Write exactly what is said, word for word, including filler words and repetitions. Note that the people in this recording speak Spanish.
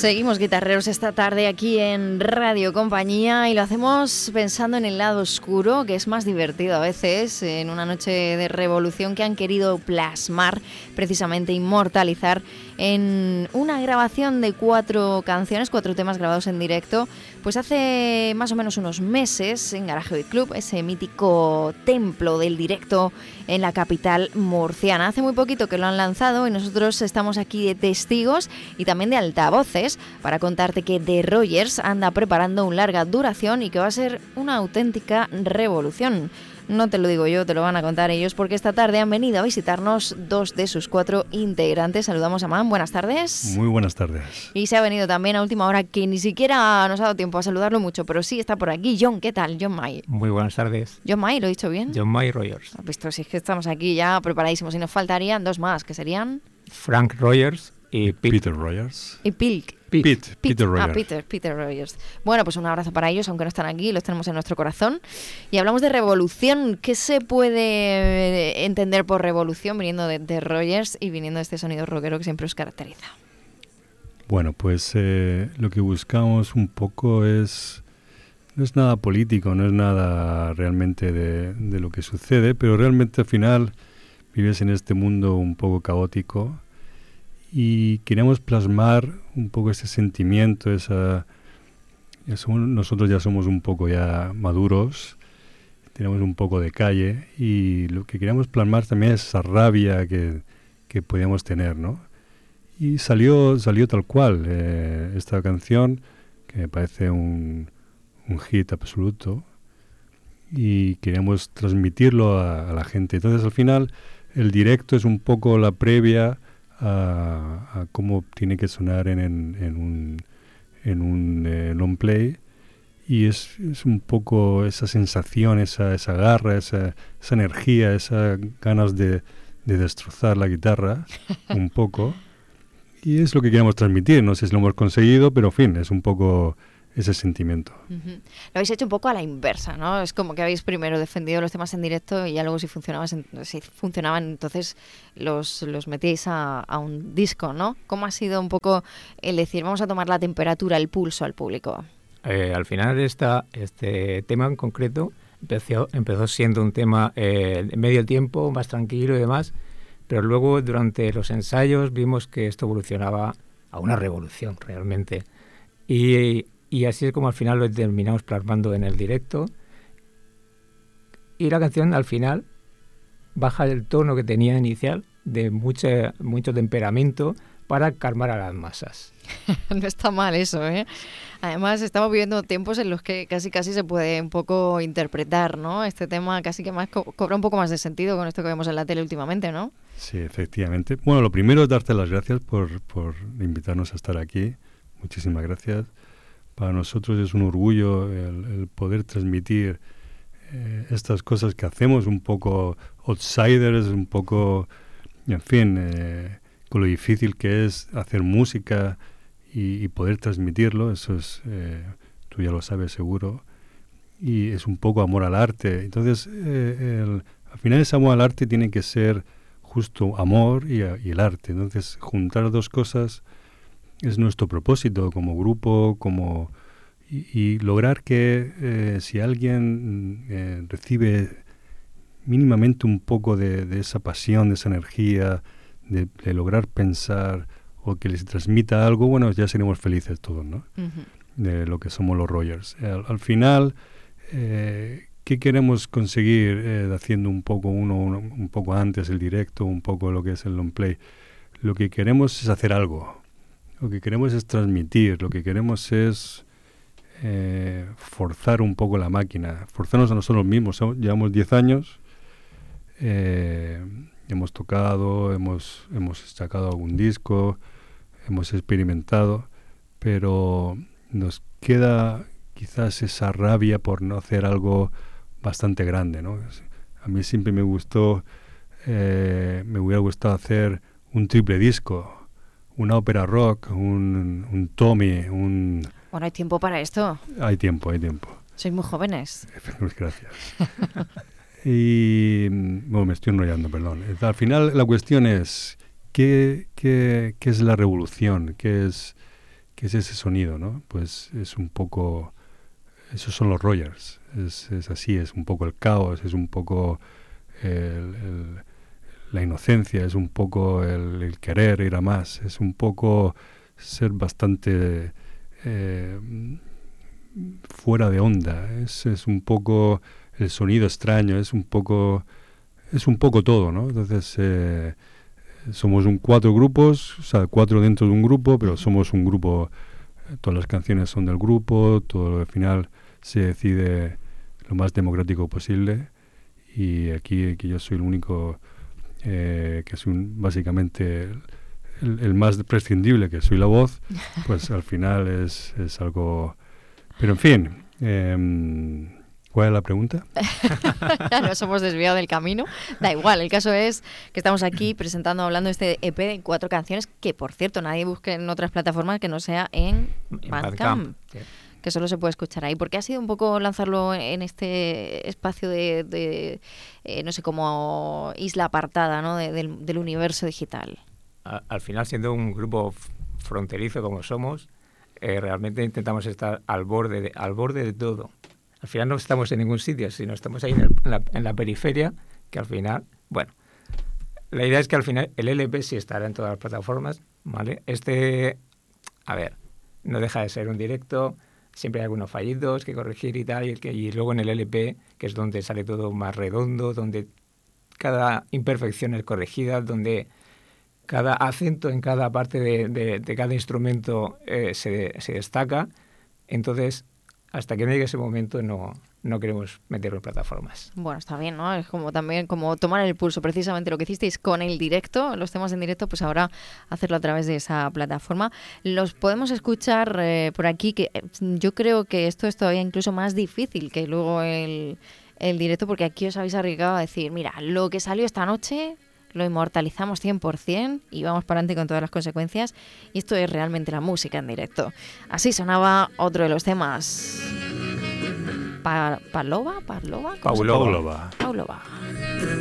Seguimos guitarreros esta tarde aquí en Radio Compañía y lo hacemos pensando en el lado oscuro, que es más divertido a veces, en una noche de revolución que han querido plasmar, precisamente inmortalizar en una grabación de cuatro canciones, cuatro temas grabados en directo, pues hace más o menos unos meses en Garaje Beat Club, ese mítico templo del directo en la capital murciana. Hace muy poquito que lo han lanzado y nosotros estamos aquí de testigos y también de altavoces para contarte que The Rogers anda preparando un larga duración y que va a ser una auténtica revolución. No te lo digo yo, te lo van a contar ellos, porque esta tarde han venido a visitarnos dos de sus cuatro integrantes. Saludamos a Man, buenas tardes. Muy buenas tardes. Y se ha venido también a última hora, que ni siquiera nos ha dado tiempo a saludarlo mucho, pero sí está por aquí. John, ¿qué tal? John May. Muy buenas tardes. John May, ¿lo he dicho bien? John May Rogers. Has visto, si es que estamos aquí ya preparadísimos y nos faltarían dos más, que serían... Frank Rogers y Pete. Peter Rogers. Y Pilk. Pete. Pete, Pete. Peter Rogers. Ah, Peter, Peter Rogers. Bueno, pues un abrazo para ellos, aunque no están aquí, los tenemos en nuestro corazón. Y hablamos de revolución. ¿Qué se puede entender por revolución viniendo de, de Rogers y viniendo de este sonido rockero que siempre os caracteriza? Bueno, pues eh, lo que buscamos un poco es... No es nada político, no es nada realmente de, de lo que sucede, pero realmente al final vives en este mundo un poco caótico y queremos plasmar un poco ese sentimiento, esa, ya somos, nosotros ya somos un poco ya maduros, tenemos un poco de calle y lo que queremos plasmar también es esa rabia que, que podíamos tener, ¿no? Y salió, salió tal cual eh, esta canción, que me parece un, un hit absoluto y queremos transmitirlo a, a la gente. Entonces al final el directo es un poco la previa A, a cómo tiene que sonar en, en, en un, en un eh, long play y es, es un poco esa sensación, esa, esa garra, esa, esa energía, esas ganas de, de destrozar la guitarra un poco y es lo que queremos transmitir. No sé si lo hemos conseguido, pero en fin, es un poco ese sentimiento. Uh-huh. Lo habéis hecho un poco a la inversa, ¿no? Es como que habéis primero defendido los temas en directo y ya luego si funcionaban, si funcionaban entonces los, los metíais a, a un disco, ¿no? ¿Cómo ha sido un poco el decir, vamos a tomar la temperatura, el pulso al público? Eh, al final esta, este tema en concreto empezó, empezó siendo un tema eh, de medio tiempo, más tranquilo y demás, pero luego durante los ensayos vimos que esto evolucionaba a una revolución realmente. Y... Y así es como al final lo terminamos plasmando en el directo. Y la canción al final baja el tono que tenía inicial de mucho, mucho temperamento para calmar a las masas. No está mal eso, ¿eh? Además estamos viviendo tiempos en los que casi casi se puede un poco interpretar, ¿no? Este tema casi que más co- cobra un poco más de sentido con esto que vemos en la tele últimamente, ¿no? Sí, efectivamente. Bueno, lo primero es darte las gracias por, por invitarnos a estar aquí. Muchísimas gracias. Para nosotros es un orgullo el, el poder transmitir eh, estas cosas que hacemos, un poco outsiders, un poco, en fin, eh, con lo difícil que es hacer música y, y poder transmitirlo. Eso es, eh, tú ya lo sabes seguro, y es un poco amor al arte. Entonces, eh, el, al final ese amor al arte tiene que ser justo amor y, y el arte. Entonces, juntar dos cosas es nuestro propósito como grupo, como y, y lograr que eh, si alguien eh, recibe mínimamente un poco de, de esa pasión, de esa energía, de, de lograr pensar o que les transmita algo, bueno, ya seremos felices todos, ¿no? Uh-huh. De lo que somos los Rogers. Al, al final, eh, ¿qué queremos conseguir eh, haciendo un poco uno, uno, un poco antes el directo, un poco lo que es el long play? Lo que queremos es hacer algo. Lo que queremos es transmitir, lo que queremos es eh, forzar un poco la máquina, forzarnos a nosotros mismos. Llevamos diez años, eh, hemos tocado, hemos, hemos sacado algún disco, hemos experimentado, pero nos queda quizás esa rabia por no hacer algo bastante grande, ¿no? A mí siempre me gustó, eh, me hubiera gustado hacer un triple disco, una ópera rock, un, un Tommy, un... Bueno, hay tiempo para esto. Hay tiempo, hay tiempo. Sois muy jóvenes. Gracias. Y, bueno, me estoy enrollando, perdón. Al final la cuestión es, ¿qué, qué, qué es la revolución? ¿Qué es, ¿qué es ese sonido, no? Pues es un poco, esos son los Rogers, es, es así, es un poco el caos, es un poco el, el, la inocencia, es un poco el, el querer ir a más, es un poco ser bastante eh, fuera de onda, es, es un poco el sonido extraño, es un poco, es un poco todo, ¿no? Entonces eh, somos un cuatro grupos, o sea, cuatro dentro de un grupo, pero somos un grupo, todas las canciones son del grupo, todo al final se decide lo más democrático posible, y aquí, aquí yo soy el único eh, que soy un, básicamente el, el más prescindible, que soy la voz, pues al final es, es algo... Pero en fin, eh, ¿cuál es la pregunta? Nos hemos desviado del camino. Da igual, el caso es que estamos aquí presentando, hablando de este E P de cuatro canciones, que por cierto nadie busque en otras plataformas que no sea en Bandcamp, sí, que solo se puede escuchar ahí. Porque ha sido un poco lanzarlo en este espacio de, de eh, no sé, como isla apartada, ¿no? de, del, del universo digital. Al, al final, siendo un grupo fronterizo como somos, eh, realmente intentamos estar al borde de, al borde de todo. Al final no estamos en ningún sitio, sino estamos ahí en, el, en, la, en la periferia, que al final, bueno, la idea es que al final el L P sí estará en todas las plataformas, ¿vale? Este, a ver, no deja de ser un directo, siempre hay algunos fallidos que corregir y tal, y, que, y luego en el L P, que es donde sale todo más redondo, donde cada imperfección es corregida, donde cada acento en cada parte de, de, de cada instrumento eh, se, se destaca. Entonces, hasta que no llegue ese momento no, no queremos meterlo en plataformas. Bueno, está bien, ¿no? Es como también como tomar el pulso, precisamente lo que hicisteis con el directo, los temas en directo, pues ahora hacerlo a través de esa plataforma. Los podemos escuchar eh, por aquí, que eh, yo creo que esto es todavía incluso más difícil que luego el, el directo, porque aquí os habéis arriesgado a decir, mira, lo que salió esta noche lo inmortalizamos cien por ciento y vamos para adelante con todas las consecuencias, y esto es realmente la música en directo. Así sonaba otro de los temas. Pa- Pavlova, Pavlova, Pavlova. Pavlova.